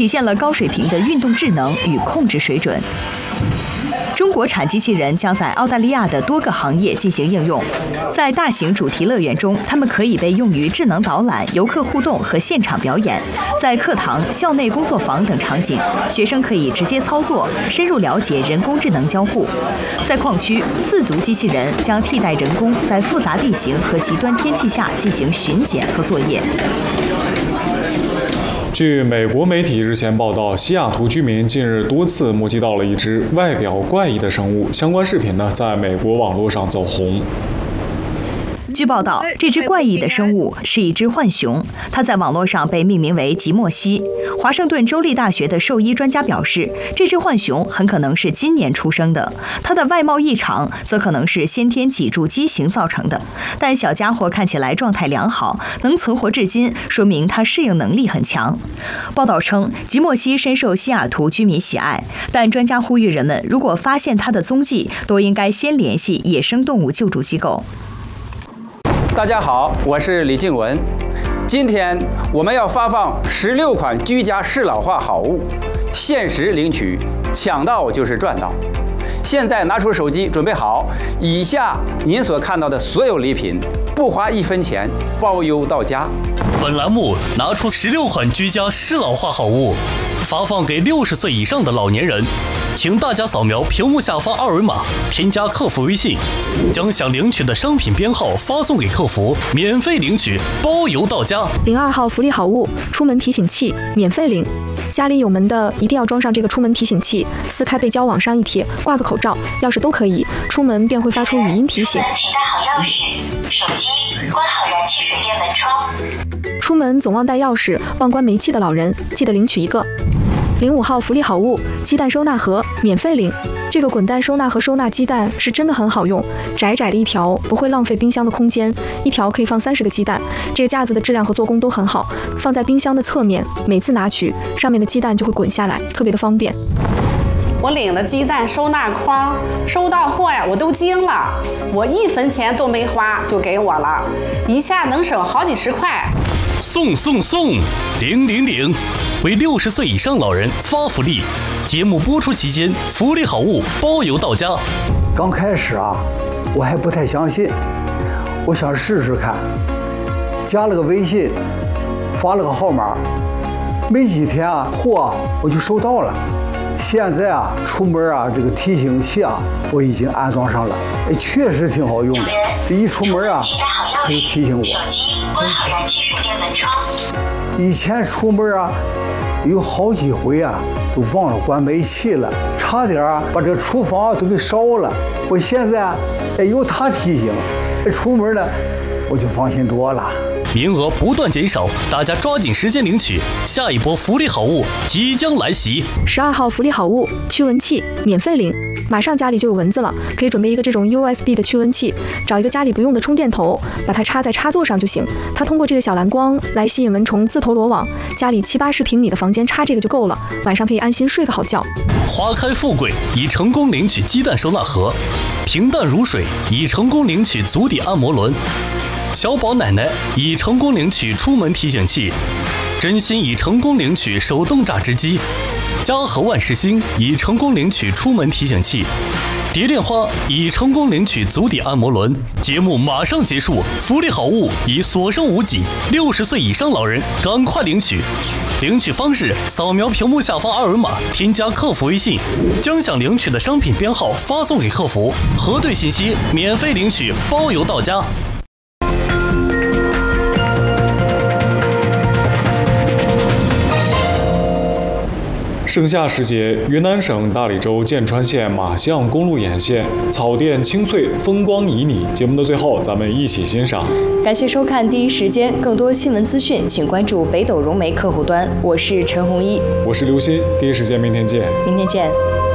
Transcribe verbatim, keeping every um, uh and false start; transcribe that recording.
体现了高水平的运动智能与控制水准。中国产机器人将在澳大利亚的多个行业进行应用。在大型主题乐园中，它们可以被用于智能导览、游客互动和现场表演。在课堂、校内工作坊等场景，学生可以直接操作，深入了解人工智能交互。在矿区，四足机器人将替代人工在复杂地形和极端天气下进行巡检和作业。 据美国媒体日前报道，西雅图居民近日多次目击到了一只外表怪异的生物，相关视频呢在美国网络上走红。 据报道，这只怪异的生物是一只浣熊，它在网络上被命名为吉莫西。华盛顿州立大学的兽医专家表示，这只浣熊很可能是今年出生的，它的外貌异常则可能是先天脊柱畸形造成的。但小家伙看起来状态良好，能存活至今，说明它适应能力很强。报道称，吉莫西深受西雅图居民喜爱，但专家呼吁人们，如果发现它的踪迹，都应该先联系野生动物救助机构。 大家好，我是李静文。今天我们要发放十六款居家适老化好物，限时领取，抢到就是赚到。现在拿出手机准备好，以下您所看到的所有礼品，不花一分钱，包邮到家。 本栏目拿出十六款居家适老化好物，发放给六十岁以上的老年人。请大家扫描屏幕下方二维码，添加客服微信，将想领取的商品编号发送给客服，免费领取，包邮到家。 零二号福利好物，出门提醒器，免费领。家里有门的一定要装上这个出门提醒器，撕开背胶往上一贴，挂个口罩、钥匙都可以，出门便会发出语音提醒。 请带好钥匙、手机，关好燃气水电门窗。 出门总忘带钥匙、忘关煤气的老人，记得领取一个。零五号福利好物，鸡蛋收纳盒，免费领。这个滚蛋收纳盒收纳鸡蛋是真的很好用，窄窄的一条，不会浪费冰箱的空间，一条可以放三十个鸡蛋。这个架子的质量和做工都很好，放在冰箱的侧面，每次拿取，上面的鸡蛋就会滚下来，特别的方便。 我领了鸡蛋收纳筐，收到货呀，我都惊了，我一分钱都没花就给我了，一下能省好几十块。 送送送，领领领！为六十岁以上老人发福利，节目播出期间，福利好物包邮到家。 刚开始啊，我还不太相信，我想试试看，加了个微信，发了个号码，没几天啊，货啊我就收到了。现在啊，出门啊，这个提醒器啊，我已经安装上了，哎，确实挺好用的。这一出门啊，它就提醒我。 关好燃气水电门窗。 以前出门啊，有好几回啊，都忘了关煤气了，差点啊把这厨房都给烧了。我现在啊，哎，有它提醒，出门呢，我就放心多了。 名额不断减少，大家抓紧时间领取，下一波福利好物即将来袭。 十二号福利好物，驱蚊器，免费领。马上家里就有蚊子了，可以准备一个这种 U S B 的驱蚊器，找一个家里不用的充电头，把它插在插座上就行。它通过这个小蓝光来吸引蚊虫自投罗网，家里七八十平米的房间插这个就够了，晚上可以安心睡个好觉。 花开富贵已成功领取鸡蛋收纳盒，平淡如水已成功领取足底按摩轮，小宝奶奶已成功领取出门提醒器，真心已成功领取手动榨汁机，嘉禾万事兴已成功领取出门提醒器，蝶恋花已成功领取足底按摩轮。节目马上结束，福利好物已所剩无几，六十岁以上老人赶快领取。领取方式：扫描屏幕下方二维码，添加客服微信，将想领取的商品编号发送给客服，核对信息，免费领取，包邮到家。 盛夏时节，云南省大理州剑川县马巷公路沿线草甸青翠，风光旖旎。节目的最后，咱们一起欣赏。 感谢收看第一时间，更多新闻资讯，请关注北斗融媒客户端。我是陈红一， 我是刘鑫，第一时间明天见。 明天见。